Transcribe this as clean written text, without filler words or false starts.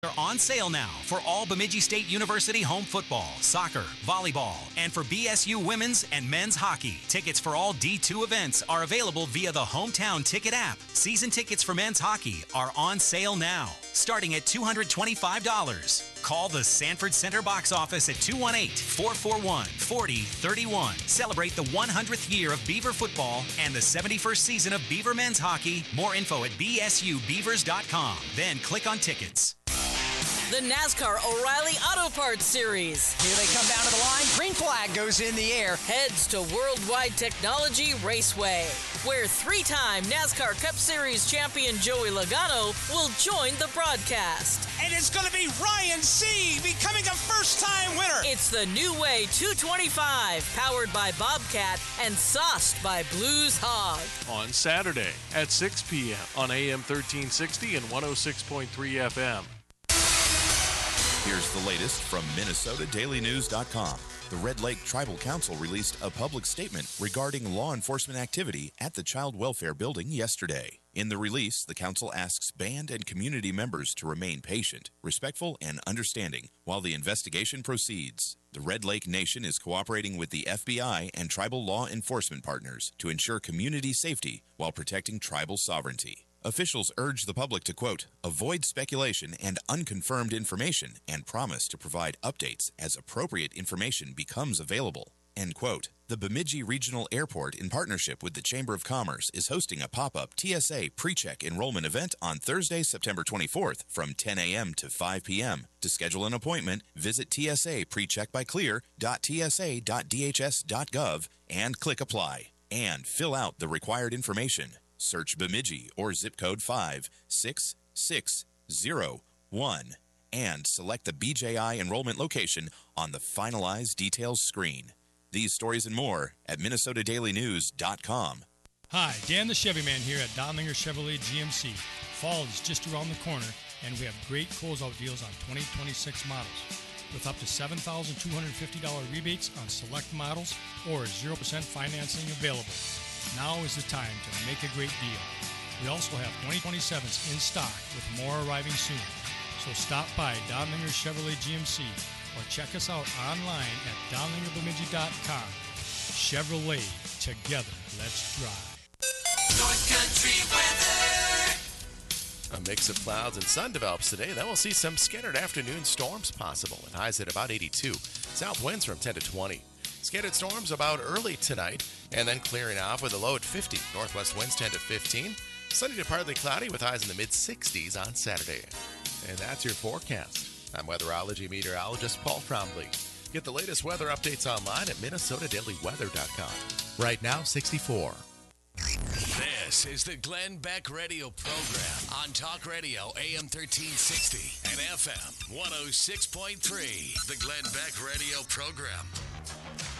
are on sale now for all Bemidji State University home football, soccer, volleyball, and for BSU women's and men's hockey. Tickets for all D2 events are available via the Hometown Ticket app. Season tickets for men's hockey are on sale now, starting at $225. Call the Sanford Center box office at 218-441-4031. Celebrate the 100th year of Beaver football and the 71st season of Beaver men's hockey. More info at bsubeavers.com. Then click on tickets. The NASCAR O'Reilly Auto Parts Series. Here they come down to the line. Green flag goes in the air. Heads to Worldwide Technology Raceway, where three-time NASCAR Cup Series champion Joey Logano will join the broadcast. And it's going to be Ryan Sieg becoming a first-time winner. It's the New Way 225, powered by Bobcat and sauced by Blues Hog. On Saturday at 6 p.m. on AM 1360 and 106.3 FM. Here's the latest from MinnesotaDailyNews.com. The Red Lake Tribal Council released a public statement regarding law enforcement activity at the Child Welfare Building yesterday. In the release, the council asks band and community members to remain patient, respectful, and understanding while the investigation proceeds. The Red Lake Nation is cooperating with the FBI and tribal law enforcement partners to ensure community safety while protecting tribal sovereignty. Officials urge the public to, quote, avoid speculation and unconfirmed information and promise to provide updates as appropriate information becomes available, end quote. The Bemidji Regional Airport, in partnership with the Chamber of Commerce, is hosting a pop-up TSA pre-check enrollment event on Thursday, September 24th from 10 a.m. to 5 p.m. To schedule an appointment, visit TSA precheckbyclear.tsa.dhs.gov and click Apply and fill out the required information. Search Bemidji or zip code 56601 and select the BJI enrollment location on the finalized details screen. These stories and more at MinnesotaDailyNews.com. Hi, Dan the Chevy Man here at Donlinger Chevrolet GMC. Fall is just around the corner, and we have great closeout deals on 2026 models with up to $7,250 rebates on select models or 0% financing available. Now is the time to make a great deal. We also have 2027s in stock with more arriving soon. So stop by Donlinger Chevrolet GMC or check us out online at DonlingerBemidji.com. Chevrolet, together, let's drive. North Country weather. A mix of clouds and sun develops today. Then we'll see some scattered afternoon storms possible with highs at about 82. South winds from 10 to 20. Scattered storms about early tonight and then clearing off with a low at 50. Northwest winds 10 to 15. Sunny to partly cloudy with highs in the mid-60s on Saturday. And that's your forecast. I'm weatherology meteorologist Paul Trombley. Get the latest weather updates online at MinnesotaDailyWeather.com. Right now, 64. This is the Glenn Beck Radio Program on Talk Radio AM 1360 and FM 106.3. The Glenn Beck Radio Program.